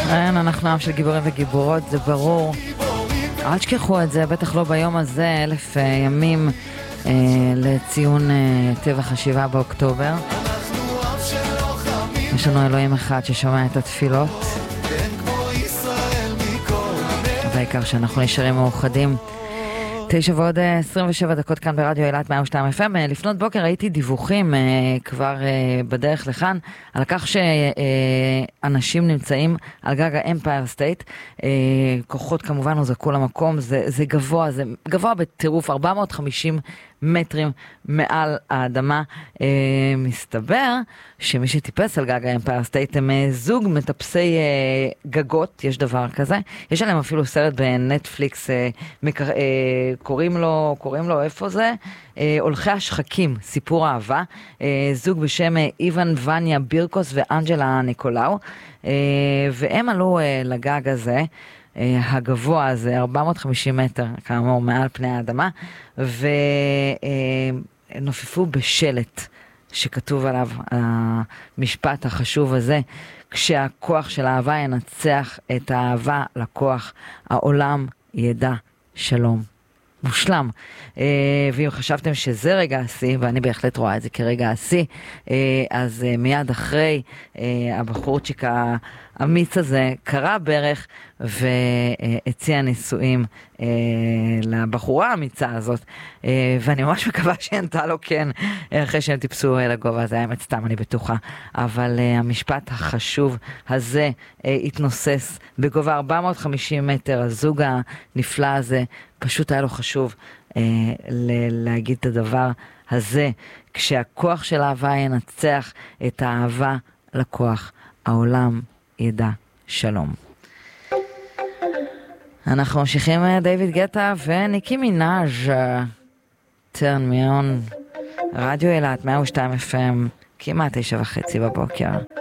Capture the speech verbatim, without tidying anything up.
אין, אנחנו עם של גיבורים וגיבורות, זה ברור. אל תשכחו את זה, בטח לא ביום הזה, אלף uh, ימים uh, לציון uh, טבח השבעה באוקטובר. יש לנו אלוהים אחד ששומע את התפילות. בעיקר שאנחנו נשארים מאוחדים. תשע ועוד עשרים ושבע דקות כאן ברדיו אילת מאה ושתיים אף אם. לפנות בוקר ראיתי דיווחים כבר בדרך לכאן על כך שאנשים נמצאים על גג האמפייר סטייט. כוחות כמובן הוזעקו למקום, זה, זה גבוה, זה גבוה בטירוף, ארבע מאות וחמישים מטרים מעל האדמה. מסתבר שמי שטיפס על גג האמפייר סטייט הם זוג מטפסי גגות, יש דבר כזה. יש עליהם אפילו סרט בנטפליקס, קוראים לו, קוראים לו איפה זה? הולכי השחקים, סיפור אהבה. זוג בשם איוון וניה בירקוס ואנג'לה ניקולאו, והם עלו לגג הזה. הגבוה הזה, ארבע מאות וחמישים מטר, כאמור, מעל פני האדמה, ונופפו בשלט שכתוב עליו המשפט החשוב הזה: כשהכוח של האהבה ינצח את האהבה לכוח, העולם ידע שלום. מושלם. ואם חשבתם שזה רגע השיא, ואני בהחלט רואה את זה כרגע השיא, אז מיד אחרי הבחורצ'יק האמיץ הזה קרא ברך והציע נישואים לבחורה האמיצה הזאת, ואני ממש מקווה שענתה לו כן אחרי שהם טיפסו לגובה. זה האמת, סתם אני בטוחה, אבל המשפט החשוב הזה התנוסס בגובה ארבע מאות וחמישים מטר. הזוג הנפלא הזה פשוט היה לו חשוב אה, ל- להגיד את הדבר הזה: כשהכוח של האהבה ינצח את האהבה לכוח, העולם ידע שלום. אנחנו ממשיכים דיוויד גטה וניקי מינאז', turn me on, רדיו אילת מאה ושתיים אף אם, כמעט תשע וחצי בבוקר.